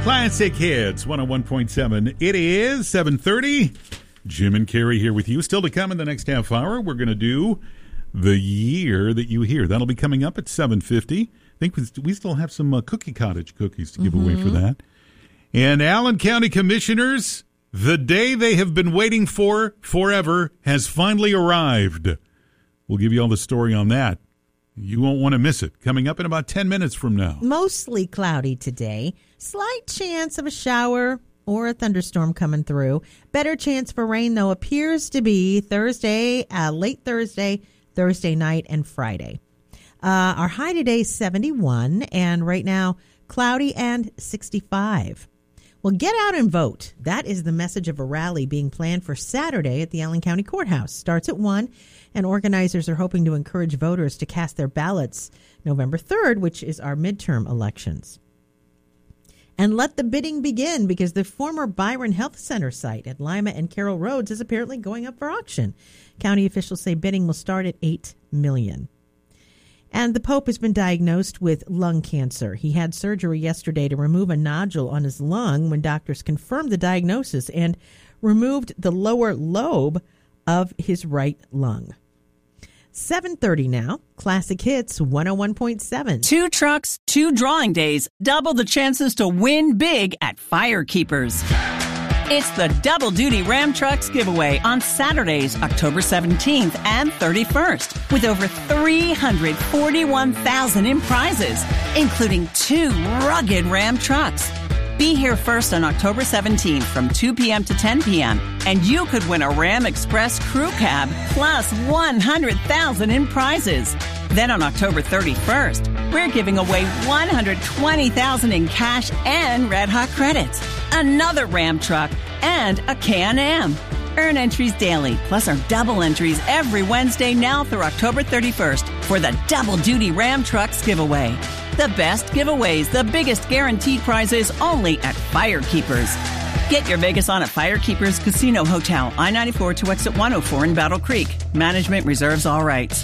Classic Hits, 101.7. It is 7:30. Jim and Carrie here with you. Still to come in the next half hour, we're going to do The Year That You Hear. That'll be coming up at 7:50. I think we still have some Cookie Cottage cookies to give away for that. And Allen County Commissioners, the day they have been waiting for forever has finally arrived. We'll give you all the story on that. You won't want to miss it. Coming up in about 10 minutes from now. Mostly cloudy today. Slight chance of a shower or a thunderstorm coming through. Better chance for rain, though, appears to be Thursday, late Thursday, Thursday night, and Friday. Our high today is 71, and right now, cloudy and 65. Well, get out and vote. That is the message of a rally being planned for Saturday at the Allen County Courthouse. Starts at 1, and organizers are hoping to encourage voters to cast their ballots November 3rd, which is our midterm elections. And let the bidding begin, because the former Byron Health Center site at Lima and Carroll Roads is apparently going up for auction. County officials say bidding will start at $8 million. And the Pope has been diagnosed with lung cancer. He had surgery yesterday to remove a nodule on his lung when doctors confirmed the diagnosis and removed the lower lobe of his right lung. 7:30 now. Classic Hits 101.7. 2 trucks, 2 drawing days, double the chances to win big at Firekeepers. It's the Double Duty Ram Trucks giveaway on Saturdays, October 17th and 31st, with over $341,000 in prizes, including 2 rugged Ram trucks. Be here first on October 17th from 2 p.m. to 10 p.m., and you could win a Ram Express crew cab plus $100,000 in prizes. Then on October 31st, we're giving away $120,000 in cash and Red Hot credits, another Ram truck, and a Can-Am. Earn entries daily, plus our double entries every Wednesday now through October 31st for the Double Duty Ram Trucks giveaway. The best giveaways, the biggest guaranteed prizes, only at Firekeepers. Get your Vegas on at Firekeepers Casino Hotel, I-94 to exit 104 in Battle Creek. Management reserves all rights.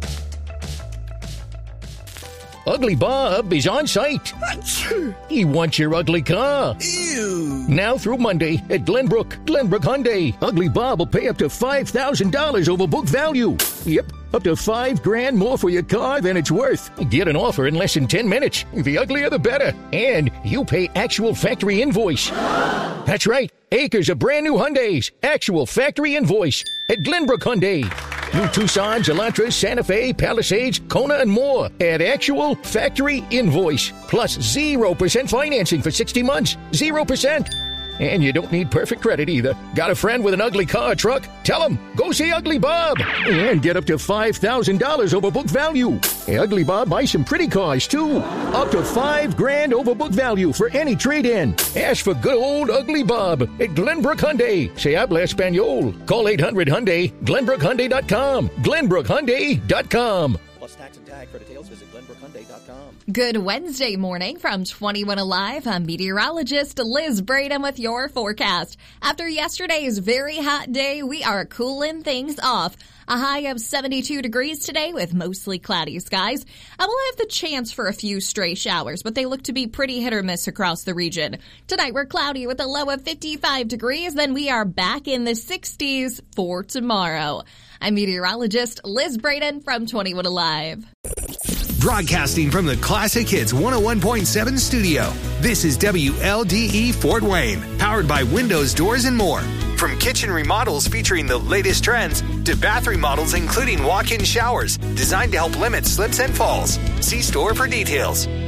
Ugly Bob is on site. He wants your ugly car. Ew. Now through Monday at Glenbrook Hyundai, Ugly Bob will pay up to $5,000 over book value. Yep, up to $5,000 more for your car than it's worth. Get an offer in less than 10 minutes. The uglier the better. And you pay actual factory invoice. That's right, acres of brand new Hyundais. Actual factory invoice at Glenbrook Hyundai. New Tucsons, Elantras, Santa Fe, Palisades, Kona, and more at actual factory invoice. Plus 0% financing for 60 months. 0%. And you don't need perfect credit either. Got a friend with an ugly car or truck? Tell him, go see Ugly Bob. And get up to $5,000 over book value. Ugly Bob buys some pretty cars, too. Up to $5,000 over book value for any trade-in. Ask for good old Ugly Bob at Glenbrook Hyundai. Se habla Espanol. Call 800-HYUNDAI, GlenbrookHyundai.com. GlenbrookHyundai.com. Plus tax and tag. For details, visit GlenbrookHyundai.com. Good Wednesday morning from 21 Alive. I'm meteorologist Liz Braden with your forecast. After yesterday's very hot day, we are cooling things off. A high of 72 degrees today with mostly cloudy skies. I will have the chance for a few stray showers, but they look to be pretty hit or miss across the region. Tonight we're cloudy with a low of 55 degrees. Then we are back in the 60s for tomorrow. I'm meteorologist Liz Braden from 21 Alive. Broadcasting from the Classic Hits 101.7 studio, this is WLDE Fort Wayne, powered by Windows, Doors, and more. From kitchen remodels featuring the latest trends to bath remodels including walk-in showers designed to help limit slips and falls. See store for details.